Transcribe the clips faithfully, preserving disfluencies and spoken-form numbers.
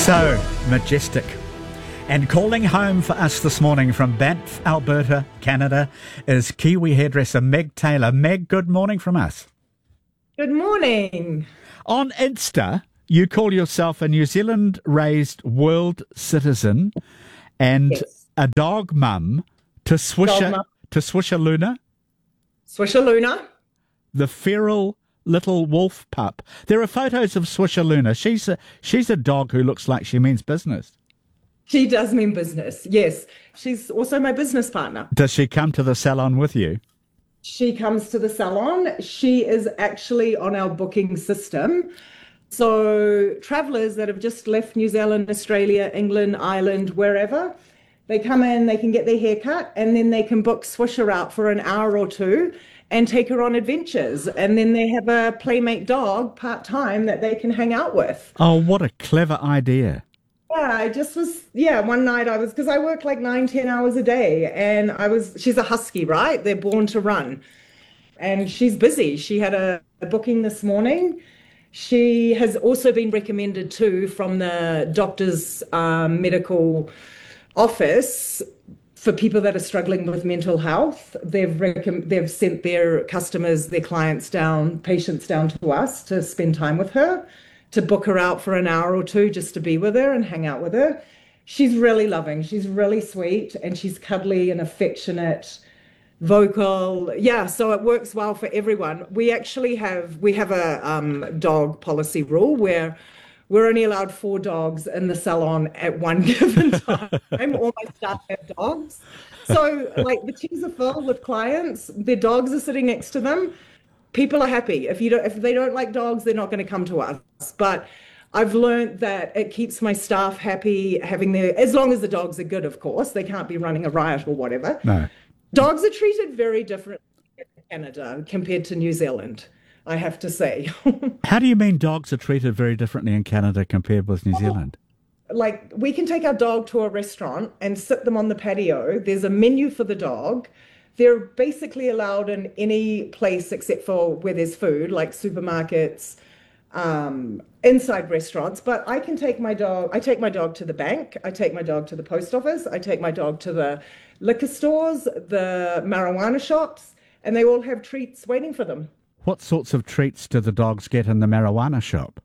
So majestic. And calling home for us this morning from Banff, Alberta, Canada, is Kiwi hairdresser Meg Taylor. Meg, good morning from us. Good morning. On Insta, you call yourself a New Zealand-raised world citizen and Yes. a dog mum to Swisher, Dog mum. to Swisher Luna, Swisher Luna. the feral little wolf pup. There are photos of Swisher Luna. She's a, she's a dog who looks like she means business. She does mean business, yes. She's also my business partner. Does she come to the salon with you? She comes to the salon. She is actually on our booking system. So travellers that have just left New Zealand, Australia, England, Ireland, wherever, they come in, they can get their hair cut, and then they can book Swisher out for an hour or two and take her on adventures. And then they have a playmate dog part-time that they can hang out with. Oh, what a clever idea. Yeah, I just was, yeah, one night I was, because I work like nine, ten hours a day, and I was, she's a husky, right? They're born to run. And she's busy. She had a, a booking this morning. She has also been recommended too from the doctor's um, medical office for people that are struggling with mental health. They've recom- they've sent their customers, their clients down, patients down to us to spend time with her, to book her out for an hour or two just to be with her and hang out with her. She's really loving. She's really sweet, and she's cuddly and affectionate, vocal. Yeah, so it works well for everyone. We actually have, we have a um, dog policy rule where we're only allowed four dogs in the salon at one given time. All my staff have dogs. So like the chairs are full with clients, their dogs are sitting next to them. People are happy. If you don't, if they don't like dogs, they're not going to come to us. But I've learned that it keeps my staff happy having their, as long as the dogs are good, of course. They can't be running a riot or whatever. No. Dogs are treated very differently in Canada compared to New Zealand, I have to say. How do you mean dogs are treated very differently in Canada compared with New Zealand? Like, we can take our dog to a restaurant and sit them on the patio. There's a menu for the dog. They're basically allowed in any place except for where there's food, like supermarkets, um, inside restaurants. But I can take my dog, I take my dog to the bank, I take my dog to the post office, I take my dog to the liquor stores, the marijuana shops, and they all have treats waiting for them. What sorts of treats do the dogs get in the marijuana shop?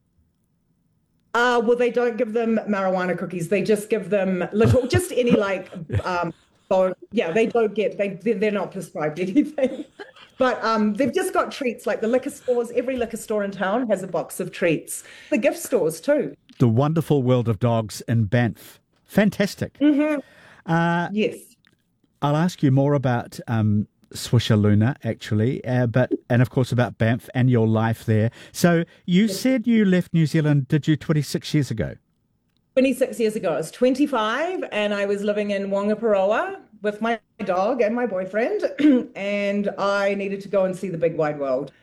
Uh, well, they don't give them marijuana cookies. They just give them little, just any like, um, bone. Yeah, they don't get, they, they're not prescribed anything. But um, they've just got treats, like the liquor stores. Every liquor store in town has a box of treats. The gift stores too. The wonderful world of dogs in Banff. Fantastic. Mm-hmm. Uh, Yes. I'll ask you more about um, Swisher Luna, actually, uh, but and of course about Banff and your life there. So you Yes. said you left New Zealand, did you, twenty-six years ago? twenty-six years ago. I was twenty-five and I was living in Whangaparoa with my dog and my boyfriend, and I needed to go and see the big wide world.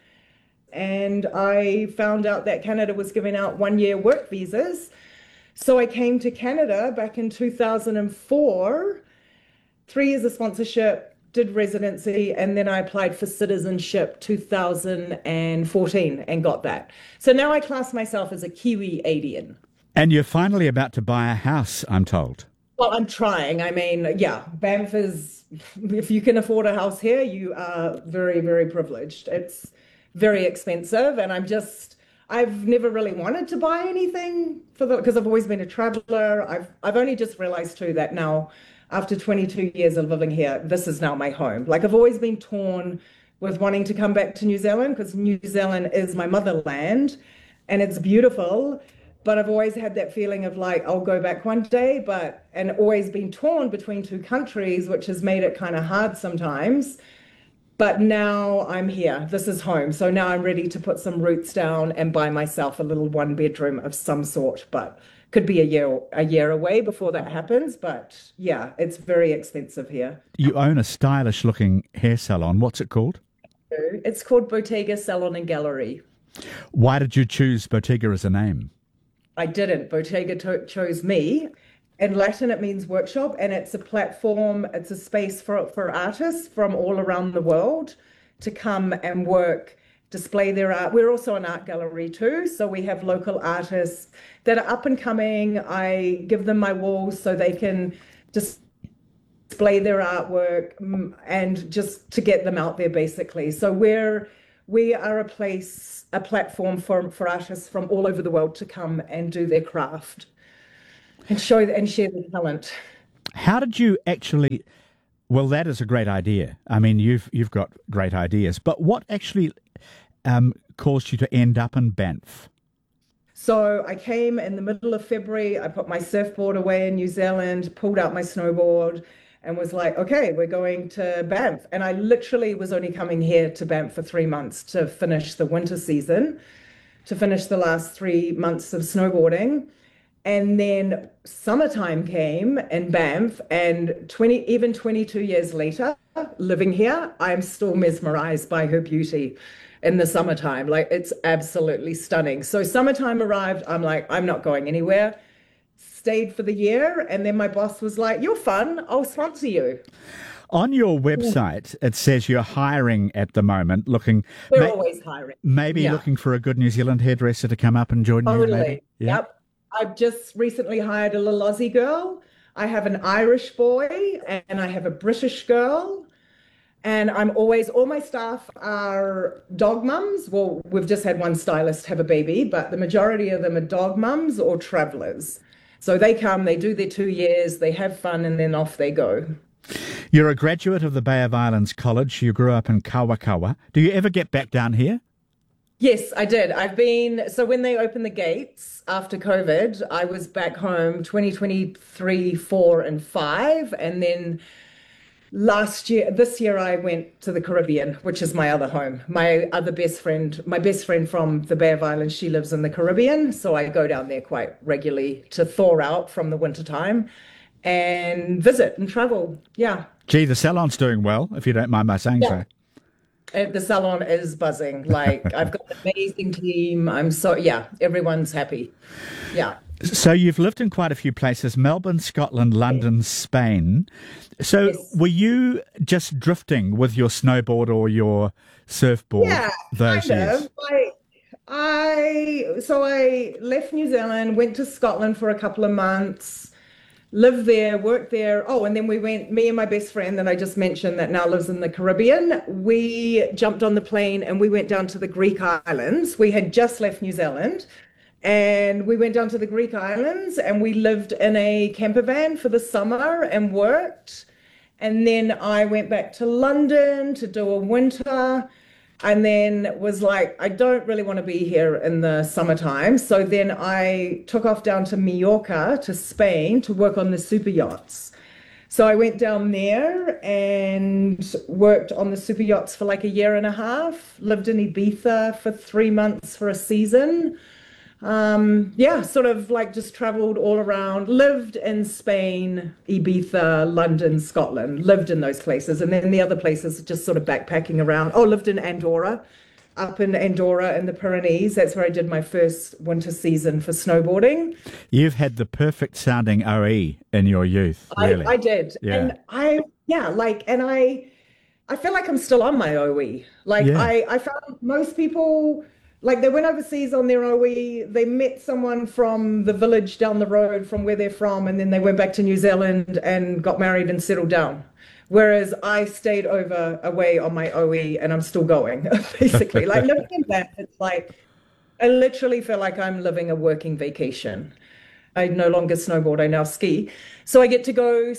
And I found out that Canada was giving out one-year work visas. So I came to Canada back in two thousand four, three years of sponsorship, did residency, and then I applied for citizenship two thousand fourteen and got that. So now I class myself as a Kiwi-adian. And you're finally about to buy a house, I'm told. Well, I'm trying. I mean, yeah, Banff is, if you can afford a house here, you are very, very privileged. It's very expensive, and I'm just, I've never really wanted to buy anything for the, because I've always been a traveler. I've, I've only just realized too that now, after twenty-two years of living here, this is now my home. Like, I've always been torn with wanting to come back to New Zealand because New Zealand is my motherland and it's beautiful. But I've always had that feeling of like, I'll go back one day, but, and always been torn between two countries, which has made it kind of hard sometimes. But now I'm here. This is home. So now I'm ready to put some roots down and buy myself a little one bedroom of some sort. But could be a year a year away before that happens. But yeah, it's very expensive here. You own a stylish looking hair salon. What's it called? It's called Bottega Salon and Gallery. Why did you choose Bottega as a name? I didn't. Bottega to- chose me. In Latin, it means workshop, and it's a platform, it's a space for, for artists from all around the world to come and work display their art. We're also an art gallery too, so we have local artists that are up and coming. I give them my walls so they can just display their artwork and just to get them out there basically. So we're we are a place, a platform for, for artists from all over the world to come and do their craft and show and share their talent. How did you actually, well, that is a great idea. I mean, you've you've got great ideas, but what actually um, caused you to end up in Banff? So I came in the middle of February, I put my surfboard away in New Zealand, pulled out my snowboard, and was like, okay, we're going to Banff. And I literally was only coming here to Banff for three months to finish the winter season, to finish the last three months of snowboarding. And then summertime came in Banff, and twenty, even twenty-two years later, living here, I'm still mesmerized by her beauty in the summertime. Like, it's absolutely stunning. So summertime arrived, I'm like, I'm not going anywhere. Stayed for the year, and then my boss was like, you're fun, I'll sponsor you. On your website, it says you're hiring at the moment, looking... We're may- always hiring. Maybe yeah. looking for a good New Zealand hairdresser to come up and join totally. you, maybe? Yeah. Yep. I've just recently hired a little Aussie girl. I have an Irish boy, and I have a British girl. And I'm always, all my staff are dog mums. Well, we've just had one stylist have a baby, but the majority of them are dog mums or travelers. So they come, they do their two years, they have fun, and then off they go. You're a graduate of the Bay of Islands College. You grew up in Kawakawa. Do you ever get back down here? Yes, I did. I've been, so when they opened the gates after COVID, I was back home twenty twenty-three, four, and five. And then last year, this year, I went to the Caribbean, which is my other home. My other best friend, my best friend from the Bay of Islands, she lives in the Caribbean. So I go down there quite regularly to thaw out from the winter time and visit and travel. Yeah. Gee, the salon's doing well, if you don't mind my saying yeah. so. The salon is buzzing. Like, I've got an amazing team. I'm so, yeah, everyone's happy. Yeah. So you've lived in quite a few places, Melbourne, Scotland, London, Spain. So yes. Were you just drifting with your snowboard or your surfboard yeah, those kind years? Of. I, I, so I left New Zealand, went to Scotland for a couple of months, lived there, worked there. Oh, and then we went, me and my best friend that I just mentioned that now lives in the Caribbean, we jumped on the plane and we went down to the Greek islands. We had just left New Zealand and we went down to the Greek islands and we lived in a camper van for the summer and worked. And then I went back to London to do a winter. And then was like, I don't really want to be here in the summertime. So then I took off down to Mallorca, to Spain, to work on the super yachts. So I went down there and worked on the super yachts for like a year and a half, lived in Ibiza for three months for a season. Um, yeah, sort of like just traveled all around, lived in Spain, Ibiza, London, Scotland, lived in those places. And then the other places just sort of backpacking around. Oh, lived in Andorra, up in Andorra in the Pyrenees. That's where I did my first winter season for snowboarding. You've had the perfect sounding O E in your youth, really. I, I did. Yeah. And I, yeah, like, and I, I feel like I'm still on my O E. Like yeah. I, I found most people... Like they went overseas on their O E, they met someone from the village down the road from where they're from, and then they went back to New Zealand and got married and settled down. Whereas I stayed over away on my O E and I'm still going, basically. Like living in that, it's like, I literally feel like I'm living a working vacation. I no longer snowboard, I now ski. So I get to go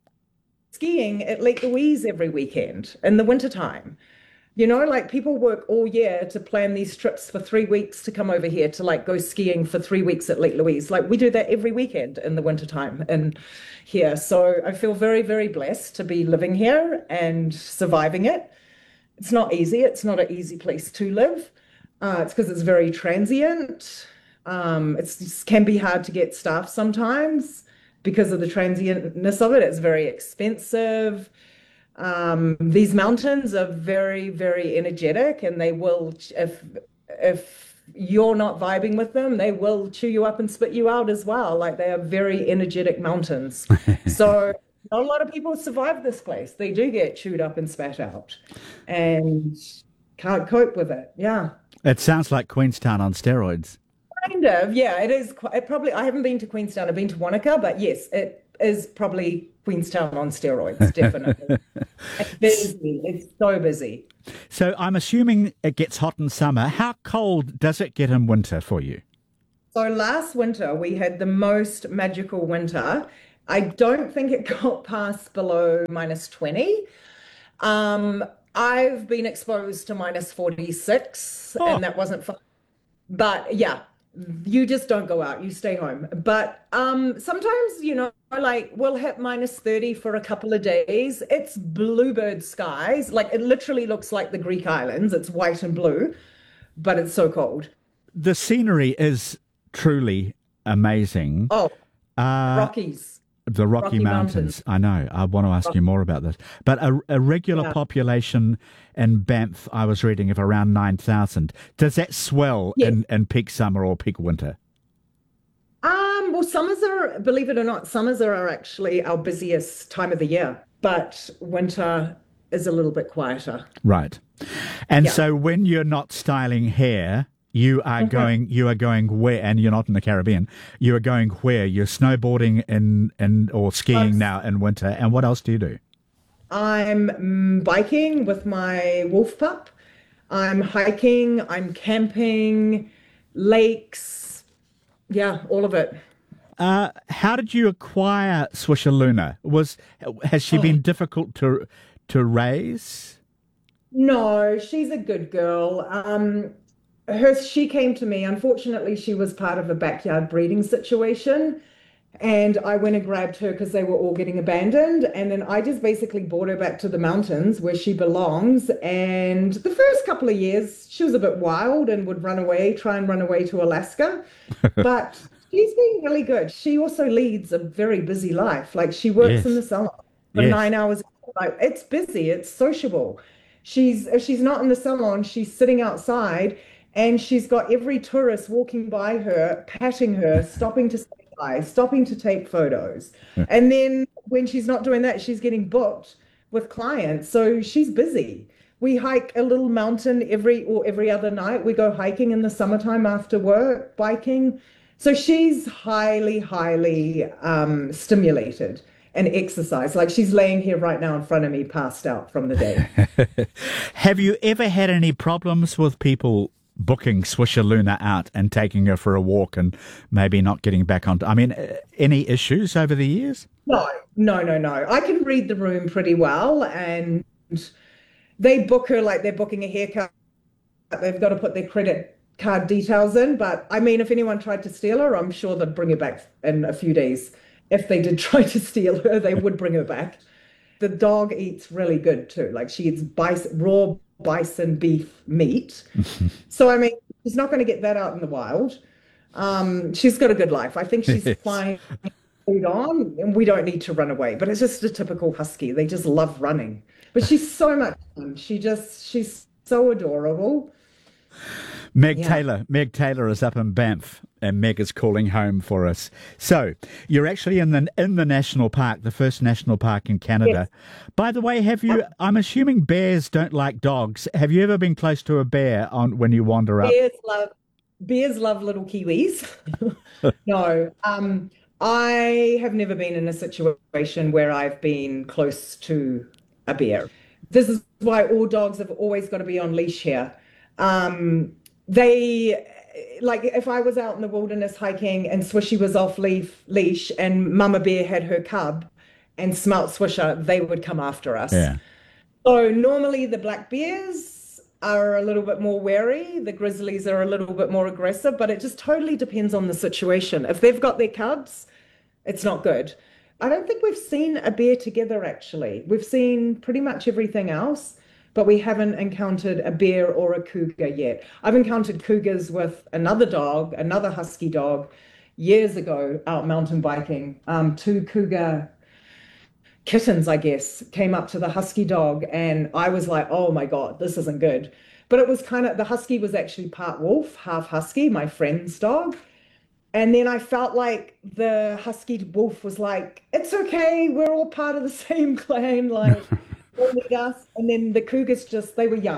skiing at Lake Louise every weekend in the wintertime. You know, like people work all year to plan these trips for three weeks to come over here to like go skiing for three weeks at Lake Louise. Like we do that every weekend in the wintertime and here. So I feel very, very blessed to be living here and surviving it. It's not easy. It's not an easy place to live. Uh, it's because it's very transient. Um, it's, it can be hard to get staff sometimes because of the transientness of it. It's very expensive. Um, these mountains are very, very energetic, and they will, if if you're not vibing with them, they will chew you up and spit you out as well. Like they are very energetic mountains. So not a lot of people survive this place. They do get chewed up and spat out. And can't cope with it. Yeah. It sounds like Queenstown on steroids. Kind of, yeah, it is. Quite, it probably, I haven't been to Queenstown, I've been to Wanaka, but yes, it is probably Queenstown on steroids, definitely. It's busy. It's so busy. So I'm assuming it gets hot in summer. How cold does it get in winter for you? So last winter, we had the most magical winter. I don't think it got past below minus twenty. Um, I've been exposed to minus forty-six, Oh. and that wasn't fun. But yeah, you just don't go out, you stay home. But um, sometimes, you know, like we'll hit minus thirty for a couple of days. It's bluebird skies. Like it literally looks like the Greek islands. It's white and blue, but it's so cold. The scenery is truly amazing. Oh, Uh, Rockies. the Rocky, Rocky Mountains. Mountains. I know. I want to ask you more about this. But a, a regular Yeah. population in Banff, I was reading, of around nine thousand. Does that swell Yes. in, in peak summer or peak winter? Um, well, summers are, believe it or not, summers are actually our busiest time of the year, but winter is a little bit quieter. Right. And Yeah. so when you're not styling hair, you are Mhm. going you are going where, and you're not in the Caribbean, you are going where? You're snowboarding in, in or skiing Um, now in winter. And what else do you do? I'm mm, biking with my wolf pup. I'm hiking, I'm camping, lakes, yeah, all of it. Uh, how did you acquire Swisher Luna? Was has she Oh. been difficult to to raise? No, she's a good girl. Um, her, she came to me. Unfortunately, she was part of a backyard breeding situation. And I went and grabbed her because they were all getting abandoned. And then I just basically brought her back to the mountains where she belongs. And the first couple of years, she was a bit wild and would run away, try and run away to Alaska. But she's been really good. She also leads a very busy life. Like she works Yes. in the salon for Yes. nine hours. Like it's busy, it's sociable. She's if she's not in the salon, she's sitting outside and she's got every tourist walking by her, patting her, stopping to say hi, stopping to take photos. And then when she's not doing that, she's getting booked with clients. So she's busy. We hike a little mountain every or every other night. We go hiking in the summertime after work, biking. So she's highly, highly um, stimulated and exercise. Like she's laying here right now in front of me, passed out from the day. Have you ever had any problems with people booking Swisher Luna out and taking her for a walk and maybe not getting back on? I mean, uh, any issues over the years? No, no, no, no. I can read the room pretty well, and they book her like they're booking a haircut. They've got to put their credit card details in. But I mean, if anyone tried to steal her, I'm sure they'd bring her back in a few days. If they did try to steal her, they would bring her back. The dog eats really good too. Like she eats bison, raw bison beef meat. So, I mean, she's not going to get that out in the wild. Um, she's got a good life. I think she's fine food on, and we don't need to run away. But it's just a typical husky. They just love running. But she's so much fun. She just, she's so adorable. Meg Yeah. Taylor. Meg Taylor is up in Banff, and Meg is calling home for us. So you're actually in the in the national park, the first national park in Canada. By the way, have you? I'm assuming bears don't like dogs. Have you ever been close to a bear on when you wander up? Bears love bears love little kiwis. No, um, I have never been in a situation where I've been close to a bear. This is why all dogs have always got to be on leash here. Um, they like if I was out in the wilderness hiking and Swishy was off leaf leash and Mama Bear had her cub and smelt Swisher, they would come after us. Yeah. So normally the black bears are a little bit more wary, the grizzlies are a little bit more aggressive, but it just totally depends on the situation. If they've got their cubs, it's not good. I don't think we've seen a bear together actually. We've seen pretty much everything else, but we haven't encountered a bear or a cougar yet. I've encountered cougars with another dog, another husky dog, years ago out mountain biking. Um, two cougar kittens, I guess, came up to the husky dog, and I was like, oh my God, this isn't good. But it was kind of, the husky was actually part wolf, half husky, my friend's dog. And then I felt like the husky wolf was like, it's okay, we're all part of the same clan, like, don't need us. And then the cougars just, they were young,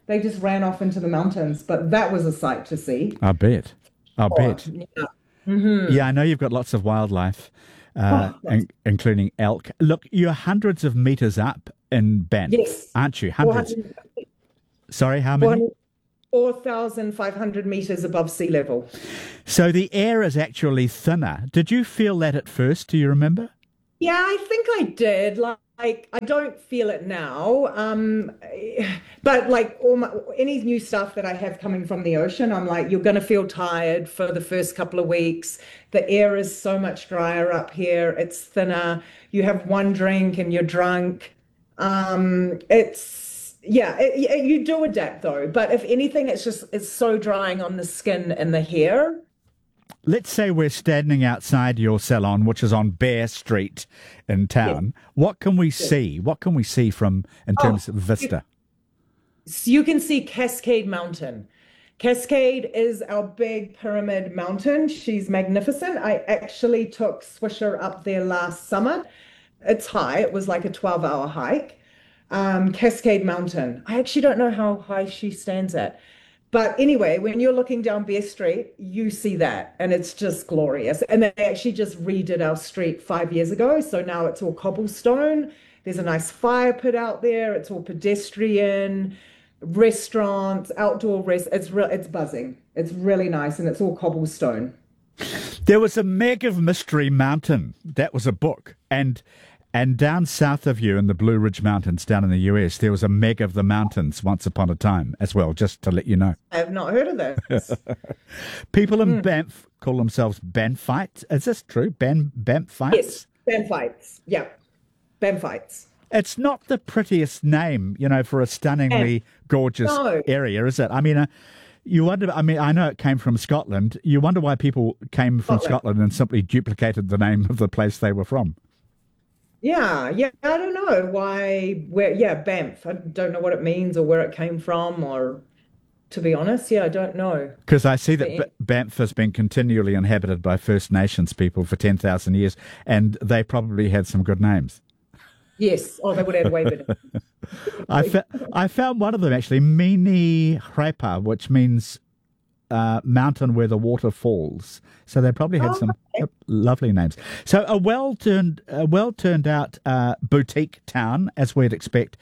they just ran off into the mountains. But that was a sight to see. I bet. I Oh, bet. yeah. Mm-hmm. Yeah, I know you've got lots of wildlife, uh, Oh, nice. in, including elk. Look, you're hundreds of meters up in Banff, Yes. aren't you? Hundreds. four hundred, Sorry, how many? four thousand five hundred meters above sea level. So the air is actually thinner. Did you feel that at first? Do you remember? Yeah, I think I did. Like, I don't feel it now. Um, but like all my, any new stuff that I have coming from the ocean, I'm like, you're going to feel tired for the first couple of weeks. The air is so much drier up here. It's thinner. You have one drink and you're drunk. Um, it's, yeah, it, it- you do adapt though. But if anything, it's just, it's so drying on the skin and the hair. Let's say we're standing outside your salon, which is on Bear Street in town. What can we see? What can we see from in Oh, terms of you, vista? so you can see Cascade Mountain. Cascade is our big pyramid mountain. She's magnificent. I actually took Swisher up there last summer. It's high. It was like a twelve hour hike. Um, Cascade Mountain. I actually don't know how high she stands at. But anyway, when you're looking down Bear Street, you see that, and it's just glorious. And they actually just redid our street five years ago. So now it's all cobblestone. There's a nice fire pit out there. It's all pedestrian, restaurants, outdoor rest. It's real, it's buzzing. It's really nice, and it's all cobblestone. There was a Meg of Mystery Mountain. That was a book. And and down south of you in the Blue Ridge Mountains down in the U S, there was a Meg of the Mountains once upon a time as well, just to let you know. I have not heard of this. People in Banff call themselves Banffites. Is this true? Ban Banffites? Yes, Banfites. Yeah, Banfites. It's not the prettiest name, you know, for a stunningly gorgeous No. area, is it? I mean, uh, you wonder, I mean, I know it came from Scotland. You wonder why people came from Scotland. Scotland and simply duplicated the name of the place they were from. Yeah, yeah, I don't know why, where, yeah, Banff. I don't know what it means or where it came from, or to be honest, yeah, I don't know. Because I see that But B- Banff has been continually inhabited by First Nations people for ten thousand years, and they probably had some good names. yes, oh, they would have way better. I, fa- I found one of them actually, Mini Hrepa, which means uh, mountain where the water falls. So they probably had Oh, some uh, lovely names. So a well turned, a well turned out uh, boutique town, as we'd expect.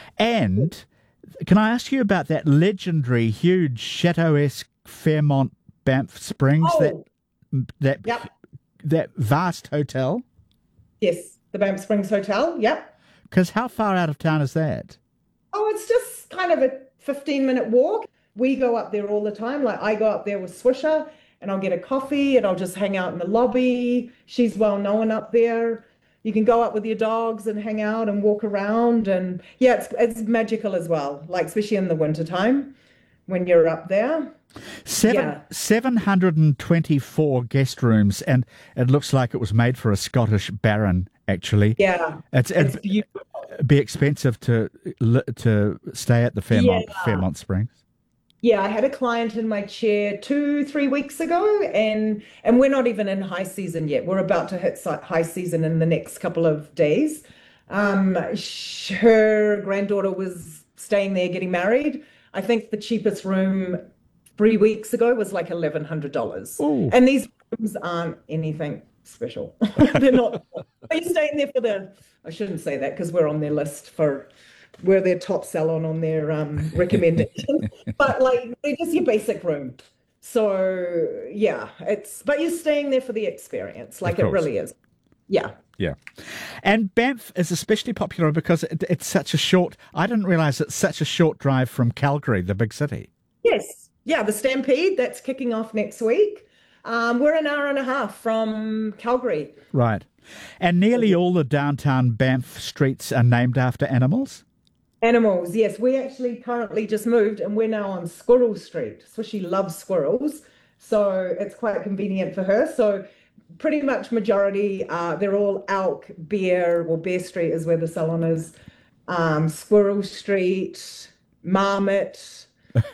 And can I ask you about that legendary, huge, chateau-esque Fairmont Banff Springs? That Oh, that yep, that vast hotel. yes, the Banff Springs Hotel, yep. Because how far out of town is that? Oh, it's just kind of a fifteen minute walk. We go up there all the time. Like I go up there with Swisher and I'll get a coffee and I'll just hang out in the lobby. She's well known up there. You can go up with your dogs and hang out and walk around. And yeah, it's it's magical as well, like especially in the wintertime when you're up there. Seven Yeah. seven hundred and twenty-four guest rooms, and it looks like it was made for a Scottish baron. Actually, Yeah, it's it's it'd beautiful. be expensive to li- to stay at the Fairmont Yeah. Fairmont Springs. Yeah, I had a client in my chair two, three weeks ago, and and we're not even in high season yet. We're about to hit si- high season in the next couple of days. Um, sh her granddaughter was staying there getting married. I think the cheapest room three weeks ago was like eleven hundred dollars. Ooh. And these rooms aren't anything special. They're not. Are you staying there for the? I shouldn't say that because we're on their list for. We're their top salon on their um, recommendation, but like they're just your basic room. So yeah, it's but you're staying there for the experience, like it course. really is. Yeah. Yeah, and Banff is especially popular because it, it's such a short. I didn't realise it's such a short drive from Calgary, the big city. Yes. Yeah. The Stampede that's kicking off next week. Um, we're an hour and a half from Calgary. Right, and nearly all the downtown Banff streets are named after animals. Animals, yes. We actually currently just moved and we're now on Squirrel Street. So she loves squirrels. So it's quite convenient for her. So pretty much majority, uh, they're all elk, bear, well, Bear Street is where the salon is. Um, Squirrel Street, Marmot.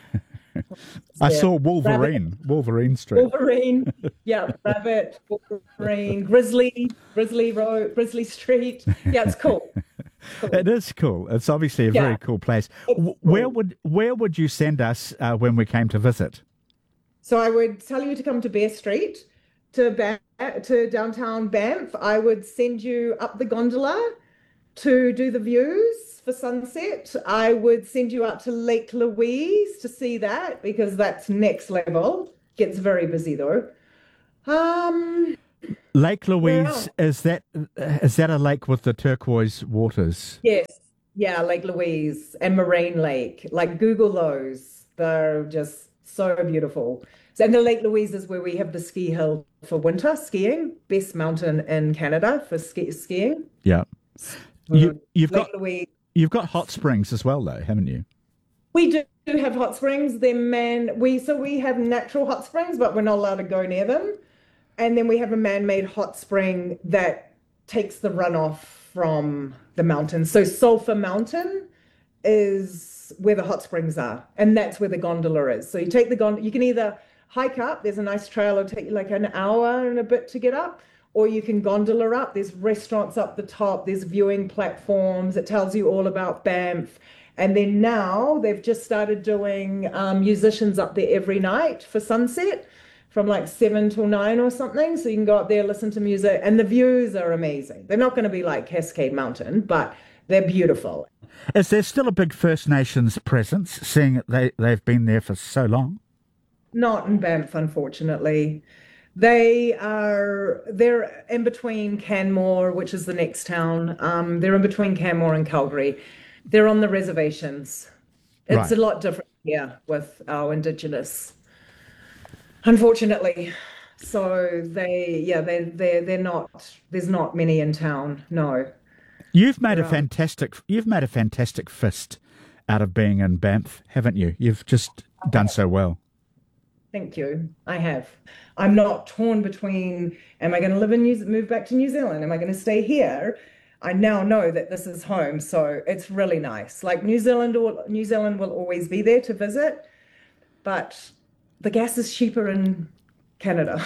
I Yeah. saw Rabbit, Wolverine, Wolverine Street. Wolverine, yeah, Rabbit, Wolverine, Grizzly, Grizzly Road, Grizzly Street. Yeah, it's cool. cool. It is cool. It's obviously a Yeah. very cool place. It's W- Where cool. would where would you send us uh, when we came to visit? So I would tell you to come to Bear Street, to ba- to downtown Banff. I would send you up the gondola to do the views for sunset. I would send you out to Lake Louise to see that because that's next level. Gets very busy though. Um, Lake where Louise, else? is that is that a lake with the turquoise waters? Yes, yeah, Lake Louise and Moraine Lake. Like Google those. They're just so beautiful. So, and the Lake Louise is where we have the ski hill for winter skiing, best mountain in Canada for ski skiing. Yeah. You you've Lake got Louise. you've got hot springs as well though, haven't you? We do have hot springs. They're man we so we have natural hot springs, but we're not allowed to go near them. And then we have a man-made hot spring that takes the runoff from the mountain. So Sulphur Mountain is where the hot springs are, and that's where the gondola is. So you take the gondola, you can either hike up, there's a nice trail, it'll take you like an hour and a bit to get up, or you can gondola up. There's restaurants up the top, there's viewing platforms, it tells you all about Banff. And then now they've just started doing um, musicians up there every night for sunset from like seven till nine or something. So you can go up there, listen to music, and the views are amazing. They're not going to be like Cascade Mountain, but they're beautiful. Is there still a big First Nations presence, seeing that they, they've been there for so long? Not in Banff, unfortunately. They are, they're in between Canmore, which is the next town. Um, they're in between Canmore and Calgary. They're on the reservations. It's Right. a lot different here with our Indigenous, unfortunately. So they, yeah, they they they're not. There's not many in town. No. You've made a Right. fantastic you've made a fantastic fist out of being in Banff, haven't you? You've just done so well. Thank you. I have. I'm not torn between, am I going to live in New, move back to New Zealand? Am I going to stay here? I now know that this is home, so it's really nice. Like New Zealand, or New Zealand will always be there to visit, but the gas is cheaper in Canada.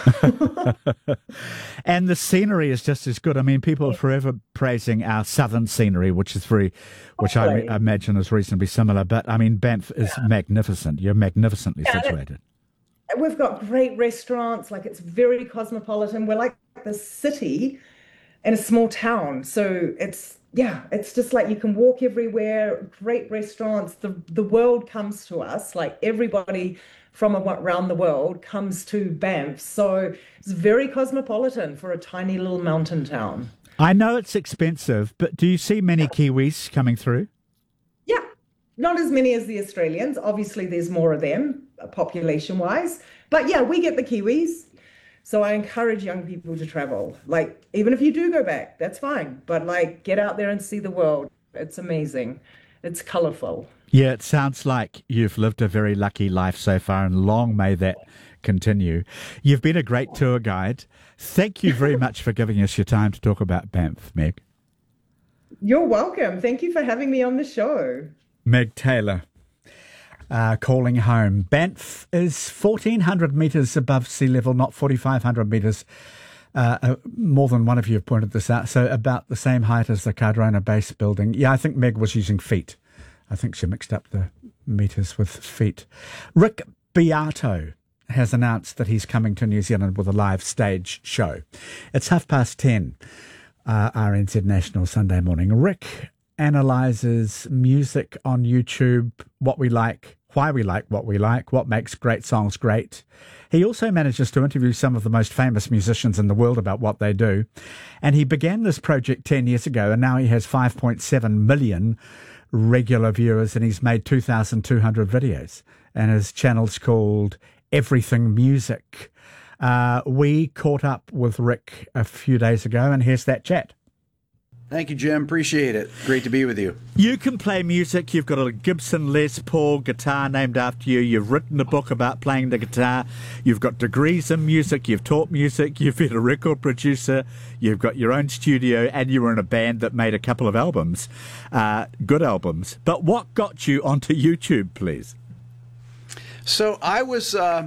And the scenery is just as good. I mean, people are forever praising our southern scenery, which is very, which I Totally. imagine is reasonably similar. But I mean, Banff is magnificent. You're magnificently Yeah, that- situated. We've got great restaurants, like it's very cosmopolitan. We're like the city in a small town. So it's, yeah, it's just like you can walk everywhere, great restaurants. The the world comes to us, like everybody from around the world comes to Banff. So it's very cosmopolitan for a tiny little mountain town. I know it's expensive, but do you see many Kiwis coming through? Yeah, not as many as the Australians. Obviously, there's more of them population wise. But yeah, we get the Kiwis. So I encourage young people to travel. Like, even if you do go back, that's fine. But like, get out there and see the world. It's amazing. It's colorful. Yeah, it sounds like you've lived a very lucky life so far, and long may that continue. You've been a great tour guide. Thank you very much for giving us your time to talk about Banff, Meg. You're welcome. Thank you for having me on the show. Meg Taylor, uh, calling home. Banff is fourteen hundred metres above sea level, not forty-five hundred metres. Uh, uh, more than one of you have pointed this out. So about the same height as the Cardrona base building. Yeah, I think Meg was using feet. I think she mixed up the metres with feet. Rick Beato has announced that he's coming to New Zealand with a live stage show. It's half past ten, uh, R N Z National Sunday morning. Rick analyses music on YouTube, what we like, why we like what we like, what makes great songs great. He also manages to interview some of the most famous musicians in the world about what they do. And he began this project ten years ago, and now he has five point seven million regular viewers, and he's made two thousand two hundred videos. And his channel's called Everything Music. Uh, we caught up with Rick a few days ago, and here's that chat. Thank you, Jim. Appreciate it. Great to be with you. You can play music. You've got a Gibson Les Paul guitar named after you. You've written a book about playing the guitar. You've got degrees in music. You've taught music. You've been a record producer. You've got your own studio, and you were in a band that made a couple of albums, uh, good albums. But what got you onto YouTube, please? So I was uh,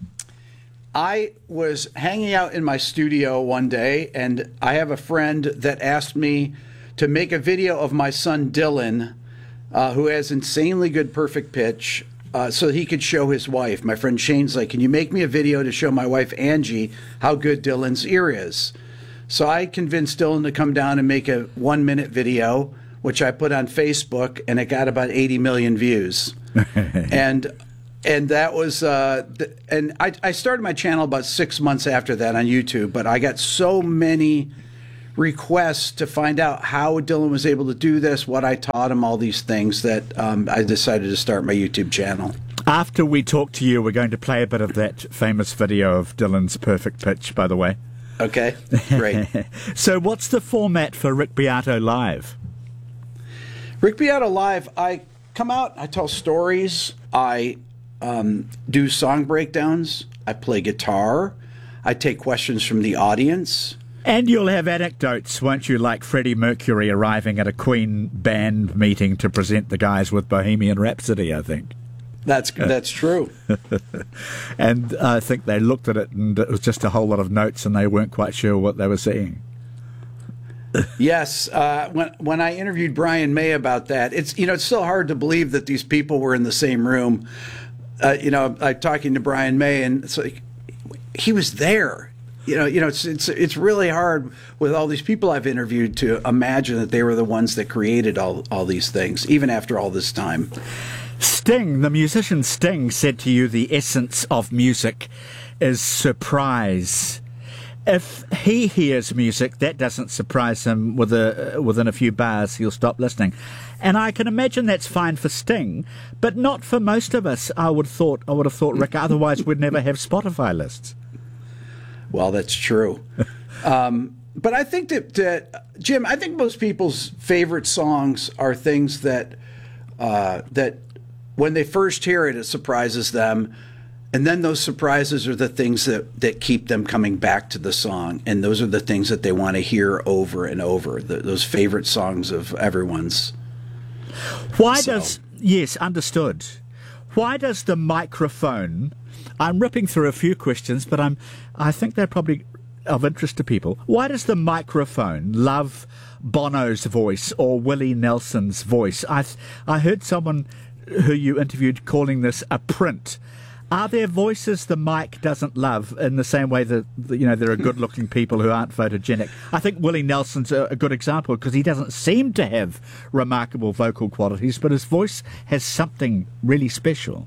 I was hanging out in my studio one day, and I have a friend that asked me to make a video of my son Dylan, uh, who has insanely good perfect pitch, uh, so he could show his wife. My friend Shane's like, can you make me a video to show my wife Angie how good Dylan's ear is? So I convinced Dylan to come down and make a one-minute video, which I put on Facebook, and it got about eighty million views. and and that was uh, th- and I, I started my channel about six months after that on YouTube, but I got so many requests to find out how Dylan was able to do this, what I taught him, all these things, that um, I decided to start my YouTube channel. After we talk to you, we're going to play a bit of that famous video of Dylan's perfect pitch, by the way. Okay, great. So what's the format for Rick Beato Live? Rick Beato Live, I come out, I tell stories, I um, do song breakdowns, I play guitar, I take questions from the audience. And you'll have anecdotes, won't you, like Freddie Mercury arriving at a Queen band meeting to present the guys with Bohemian Rhapsody, I think. That's that's true. And I think they looked at it and it was just a whole lot of notes and they weren't quite sure what they were seeing. Yes, uh, when when I interviewed Brian May about that, it's you know it's still hard to believe that these people were in the same room. Uh, you know, I'm talking to Brian May, and it's like he was there. You know, you know, it's it's it's really hard with all these people I've interviewed to imagine that they were the ones that created all all these things, even after all this time. Sting, the musician Sting, said to you the essence of music is surprise. If he hears music that doesn't surprise him with a, within a few bars, he'll stop listening. And I can imagine that's fine for Sting, but not for most of us, I would thought. I would have thought, Rick, otherwise we'd never have Spotify lists. Well, that's true. um, but I think that, that, Jim, I think most people's favorite songs are things that uh, that when they first hear it, it surprises them. And then those surprises are the things that, that keep them coming back to the song. And those are the things that they want to hear over and over, the, those favorite songs of everyone's. Why so. does, yes, understood. Why does the microphone, I'm ripping through a few questions, but I'm, I think they're probably of interest to people. Why does the microphone love Bono's voice or Willie Nelson's voice? I, I heard someone who you interviewed calling this a print. Are there voices the mic doesn't love in the same way that, you know, there are good-looking people who aren't photogenic? I think Willie Nelson's a, a good example because he doesn't seem to have remarkable vocal qualities, but his voice has something really special.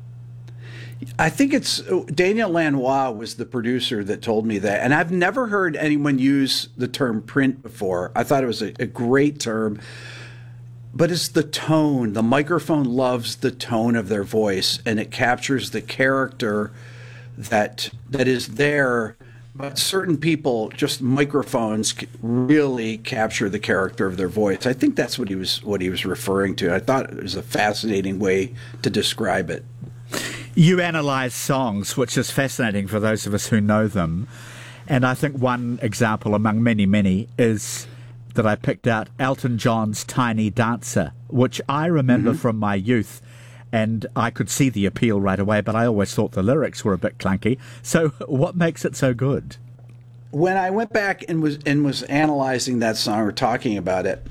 I think it's Daniel Lanois was the producer that told me that, and I've never heard anyone use the term print before. I thought it was a, a great term. But it's the tone. The microphone loves the tone of their voice, and it captures the character that that is there. But certain people, just microphones, really capture the character of their voice. I think that's what he was what he was referring to. I thought it was a fascinating way to describe it. You analyse songs, which is fascinating for those of us who know them. And I think one example among many, many is that I picked out Elton John's Tiny Dancer, which I remember mm-hmm. from my youth, and I could see the appeal right away, but I always thought the lyrics were a bit clunky. So what makes it so good? When I went back and was and was analyzing that song or talking about it,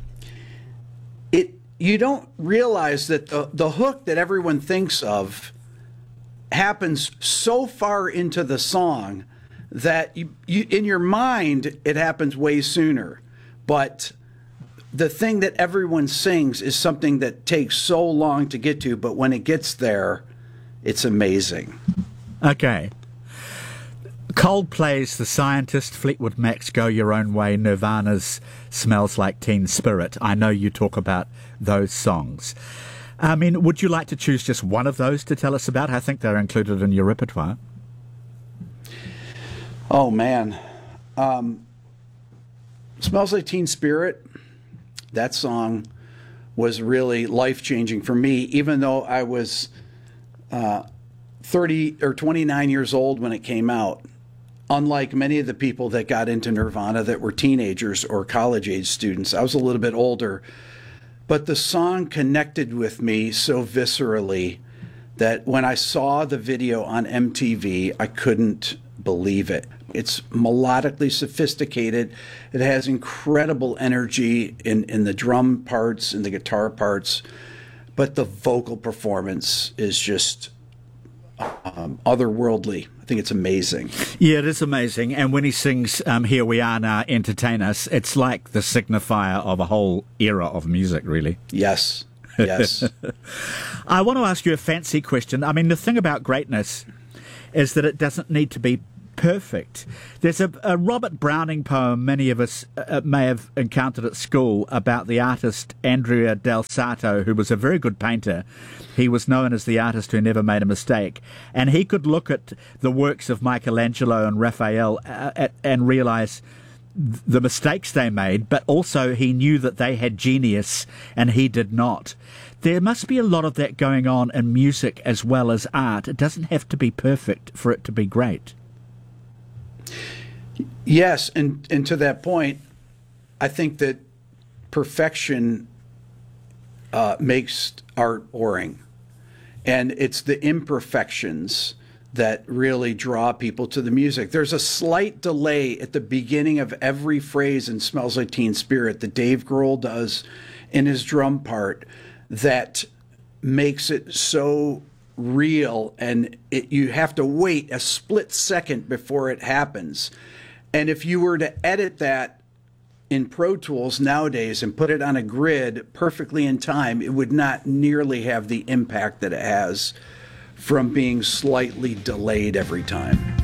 it you don't realize that the, the hook that everyone thinks of happens so far into the song that you, you in your mind it happens way sooner. But the thing that everyone sings is something that takes so long to get to, but when it gets there, it's amazing. Okay. Coldplay's The Scientist, Fleetwood Mac's Go Your Own Way, Nirvana's Smells Like Teen Spirit. I know you talk about those songs. I mean, would you like to choose just one of those to tell us about? I think they're included in your repertoire. Oh, man. Um... Smells Like Teen Spirit, that song was really life-changing for me, even though I was uh, thirty or twenty-nine years old when it came out. Unlike many of the people that got into Nirvana that were teenagers or college-age students, I was a little bit older. But the song connected with me so viscerally that when I saw the video on M T V, I couldn't believe it. It's melodically sophisticated. It has incredible energy in, in the drum parts and the guitar parts, but the vocal performance is just um, otherworldly. I think it's amazing. Yeah, it is amazing. And when he sings um, Here We Are Now, Entertain Us, it's like the signifier of a whole era of music, really. Yes, yes. I want to ask you a fancy question. I mean, the thing about greatness is that it doesn't need to be perfect. There's a, a Robert Browning poem many of us uh, may have encountered at school about the artist Andrea del Sarto, who was a very good painter. He was known as the artist who never made a mistake. And he could look at the works of Michelangelo and Raphael uh, at, and realize the mistakes they made, but also he knew that they had genius and he did not. There must be a lot of that going on in music as well as art. It doesn't have to be perfect for it to be great. Yes, and, and to that point, I think that perfection uh, makes art boring. And it's the imperfections that really draw people to the music. There's a slight delay at the beginning of every phrase in Smells Like Teen Spirit that Dave Grohl does in his drum part that makes it so real, and it, you have to wait a split second before it happens. And if you were to edit that in Pro Tools nowadays and put it on a grid perfectly in time, it would not nearly have the impact that it has from being slightly delayed every time.